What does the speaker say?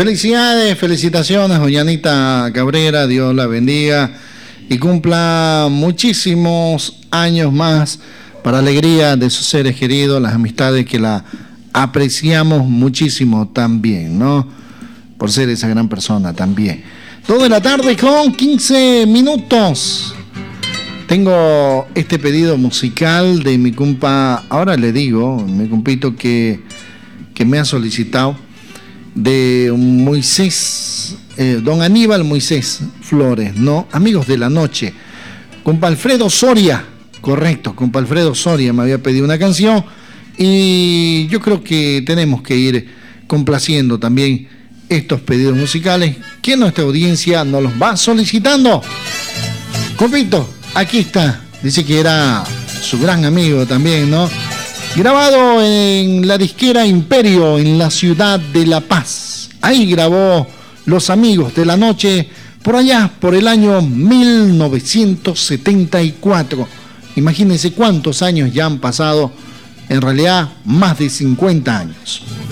Felicidades, felicitaciones, doña Anita Cabrera, Dios la bendiga y cumpla muchísimos años más para alegría de sus seres queridos, las amistades que la apreciamos muchísimo también, ¿no? Por ser esa gran persona también. 2 de la tarde con 15 minutos. Tengo este pedido musical de mi compa, ahora le digo, mi compito que me ha solicitado, de Moisés, don Aníbal Moisés Flores, ¿no? Amigos de la noche. Compa Alfredo Soria, correcto, compa Alfredo Soria me había pedido una canción y yo creo que tenemos que ir complaciendo también estos pedidos musicales que nuestra audiencia nos los va solicitando. Compito, aquí está, dice que era su gran amigo también, ¿no? Grabado en la disquera Imperio en la ciudad de La Paz. Ahí grabó Los Amigos de la Noche por allá, por el año 1974. Imagínense cuántos años ya han pasado, en realidad más de 50 años.